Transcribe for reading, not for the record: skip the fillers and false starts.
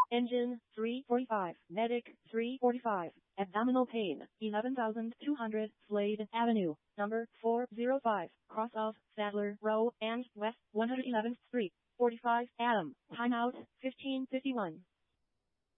Engine, 345. Medic, 345. Abdominal pain, 11,200. Slade Avenue, number 405. Cross of Sadler Row and West 111th Street. 45. Adam. Timeout, 1551.